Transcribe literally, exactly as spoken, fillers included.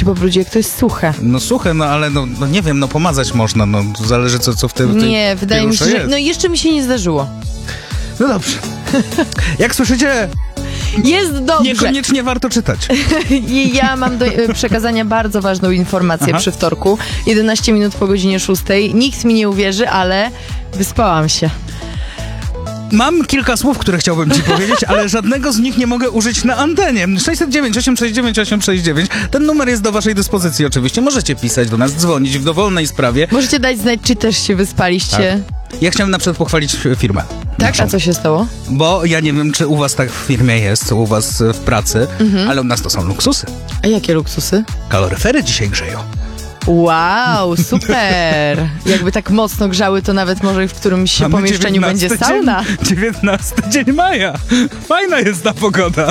pobrudzi, jak to jest suche. No suche, no ale no, no nie wiem, no pomazać można, no zależy co, co w tym Nie, wydaje mi się, że... jest. No jeszcze mi się nie zdarzyło. No dobrze. Jak słyszycie, Jest dobrze. niekoniecznie warto czytać. I ja mam do przekazania bardzo ważną informację Aha. przy wtorku. jedenaście minut po godzinie szóstej. Nikt mi nie uwierzy, ale wyspałam się. Mam kilka słów, które chciałbym ci powiedzieć, ale żadnego z nich nie mogę użyć na antenie. sześćset dziewięć, osiemset sześćdziesiąt dziewięć, osiemset sześćdziesiąt dziewięć. Ten numer jest do waszej dyspozycji oczywiście. Możecie pisać do nas, dzwonić w dowolnej sprawie. Możecie dać znać, czy też się wyspaliście. Tak. Ja chciałem na przykład pochwalić firmę. Tak? naszą. A co się stało? Bo ja nie wiem, czy u was tak w firmie jest, u was w pracy, Mhm. ale u nas to są luksusy. A jakie luksusy? Kaloryfery dzisiaj grzeją. Wow, super! Jakby tak mocno grzały, to nawet może w którymś Mamy pomieszczeniu będzie dziewiętnasty sauna. Dzień, dziewiętnasty dzień maja. Fajna jest ta pogoda.